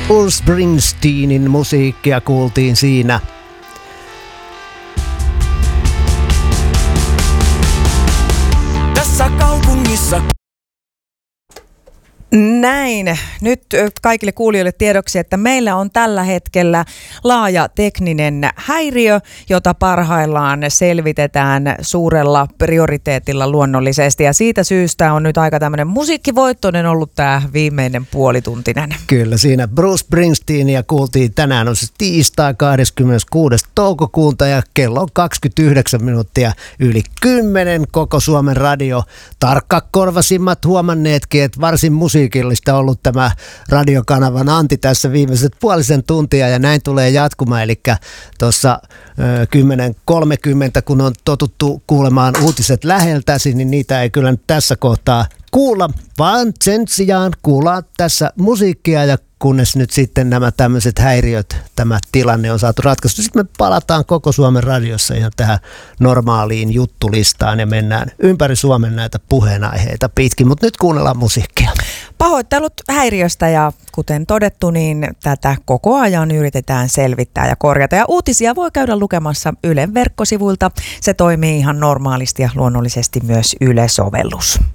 Bruce Springsteenin musiikkia kuultiin siinä. Tässä kaupungissa. Näin. Nyt kaikille kuulijoille tiedoksi, että meillä on tällä hetkellä laaja tekninen häiriö, jota parhaillaan selvitetään suurella prioriteetilla luonnollisesti. Ja siitä syystä on nyt aika tämmöinen musiikkivoittoinen ollut tämä viimeinen puolituntinen. Kyllä, siinä Bruce Springsteenia kuultiin. Tänään on se tiistai 26. toukokuuta ja kello on 29 minuuttia yli 10. Koko Suomen radio. Tarkkakorvasimmat huomanneetkin, että varsin musiikillista ollut tämä radiokanavan Antti tässä viimeiset puolisen tuntia ja näin tulee jatkumaan. Eli tuossa 10.30, kun on totuttu kuulemaan uutiset läheltäsi, niin niitä ei kyllä nyt tässä kohtaa kuulla, vaan sen sijaan kuullaan tässä musiikkia ja kunnes nyt sitten nämä tämmöiset häiriöt, tämä tilanne on saatu ratkaistu. Sitten me palataan koko Suomen radiossa ihan tähän normaaliin juttulistaan ja mennään ympäri Suomen näitä puheenaiheita pitkin, mutta nyt kuunnellaan musiikkia. Pahoittelut häiriöstä ja kuten todettu, niin tätä koko ajan yritetään selvittää ja korjata. Ja uutisia voi käydä lukemassa Ylen verkkosivuilta. Se toimii ihan normaalisti ja luonnollisesti myös Yle-sovellus.